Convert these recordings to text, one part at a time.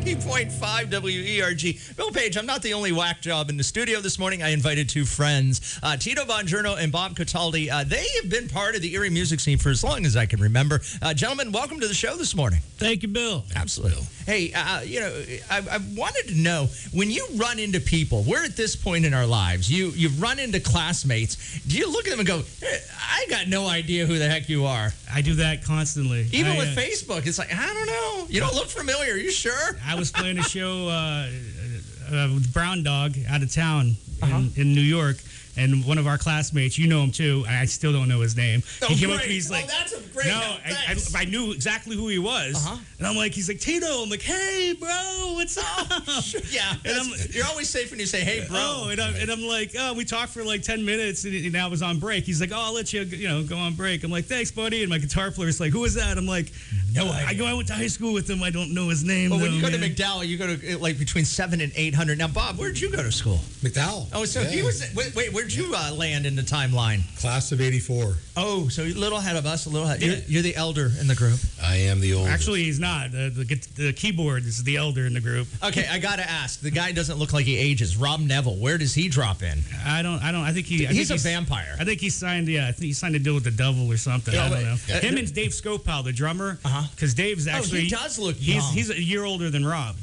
90.5 WERG. Bill Page, I'm not the only whack job in the studio this morning. I invited two friends, Tito Bongiorno and Bob Cataldi. They have been part of the Erie music scene for as long as I can remember. Gentlemen, welcome to the show this morning. Thank you, Bill. Absolutely. Hey, I wanted to know, when you run into people, we're at this point in our lives, you run into classmates, do you look at them and go, I got no idea who the heck you are? I do that constantly. Even with Facebook, it's like, I don't know. You don't look familiar. Are you sure? I was playing a show with Brown Dog out of town in New York. And one of our classmates, you know him too, I still don't know his name. He came up to me, he's like, that's a great I knew exactly who he was. And I'm like, he's like, Tito. I'm like, hey, bro, what's up? Yeah, you're always safe when you say, hey, bro. And I'm like, we talked for like 10 minutes, and I was on break. He's like, I'll let you, go on break. I'm like, thanks, buddy. And my guitar player's like, who is that? I'm like, no idea. I went to high school with him. I don't know his name. Well, when you go to McDowell, you go to like between 700 and 800. Now, Bob, where'd you go to school? McDowell. Oh, so he was, wait, where'd you land in the timeline? Class of 84. Oh, so you're a little ahead of us, a little ahead. You're the elder in the group. I am the oldest. Actually, he's not. The keyboard is the elder in the group. Okay, I got to ask. The guy doesn't look like he ages. Rob Neville, where does he drop in? I don't. I think he's a vampire. I think he signed. Yeah, I think he signed a deal with the devil or something. I don't know. Yeah. Him and Dave Skopal, the drummer. Because Dave's actually. He does look young. He's a year older than Rob.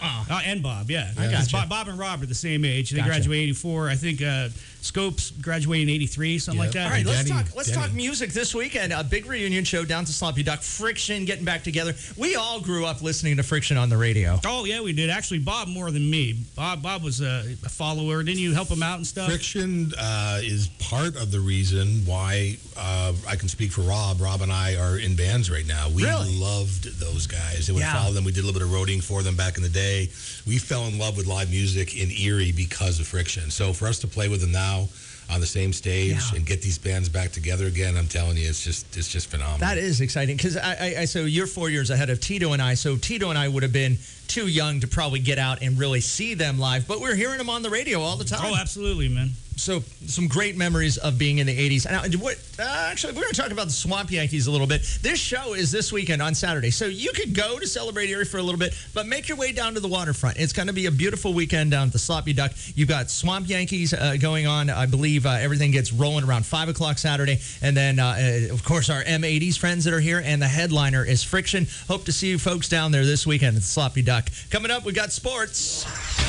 And Bob, yeah. I gotcha. Bob and Rob are the same age. They graduated 84. I think Scopes graduated in 83, something like that. All right, let's talk music this weekend. A big reunion show down to Sloppy Duck. Friction getting back together. We all grew up listening to Friction on the radio. Oh, yeah, we did. Actually, Bob more than me. Bob was a follower. Didn't you help him out and stuff? Friction is part of the reason why I can speak for Rob. Rob and I are in bands right now. We loved those guys. And we followed them. We did a little bit of roading for them back in the day. We fell in love with live music in Erie because of Friction. So for us to play with them now on the same stage and get these bands back together again, I'm telling you, it's just phenomenal. That is exciting because so you're 4 years ahead of Tito and I. So Tito and I would have been too young to probably get out and really see them live, but we're hearing them on the radio all the time. Oh, absolutely, man. So some great memories of being in the 80s. And actually, we're going to talk about the Swamp Yankees a little bit. This show is this weekend on Saturday. So you could go to Celebrate Erie for a little bit, but make your way down to the waterfront. It's going to be a beautiful weekend down at the Sloppy Duck. You've got Swamp Yankees going on. I believe everything gets rolling around 5 o'clock Saturday. And then, of course, our M80s friends that are here. And the headliner is Friction. Hope to see you folks down there this weekend at the Sloppy Duck. Coming up, we got sports.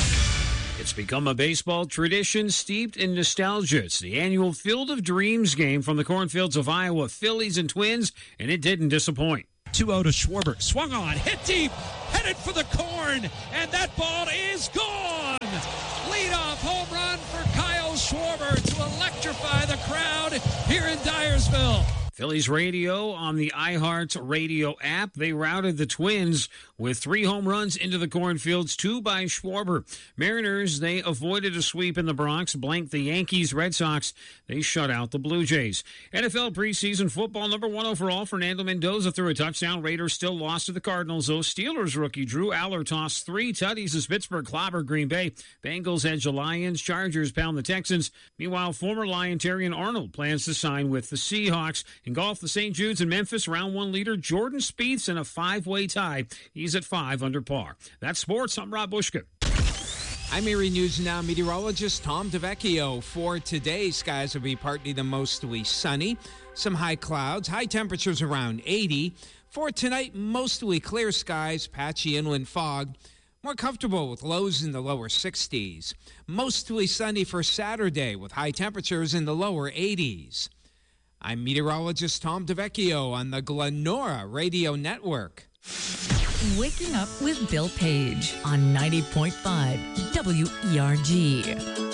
It's become a baseball tradition steeped in nostalgia. It's the annual Field of Dreams game from the cornfields of Iowa, Phillies and Twins, and it didn't disappoint. 2-0 to Schwarber. Swung on, hit deep, headed for the corn, and that ball is gone. Leadoff home run for Kyle Schwarber to electrify the crowd here in Dyersville. Phillies radio on the iHeart Radio app. They routed the Twins with 3 home runs into the cornfields, 2 by Schwarber. Mariners, they avoided a sweep in the Bronx, blanked the Yankees. Red Sox, they shut out the Blue Jays. NFL preseason football, number 1 overall, Fernando Mendoza threw a touchdown. Raiders still lost to the Cardinals, though. Steelers rookie Drew Aller tossed 3 tutties as Pittsburgh clobbered Green Bay. Bengals edge the Lions. Chargers pound the Texans. Meanwhile, former Lion Terrion Arnold plans to sign with the Seahawks. In golf, the St. Jude's in Memphis, round 1 leader Jordan Spieth's in a 5-way tie. He's at 5 under par. That's sports. I'm Rob Bushka. I'm Erie News Now meteorologist Tom DeVecchio. For today, skies will be partly to mostly sunny. Some high clouds, high temperatures around 80. For tonight, mostly clear skies, patchy inland fog. More comfortable with lows in the lower 60s. Mostly sunny for Saturday with high temperatures in the lower 80s. I'm meteorologist Tom DeVecchio on the Glenora Radio Network. Waking up with Bill Page on 90.5 WERG.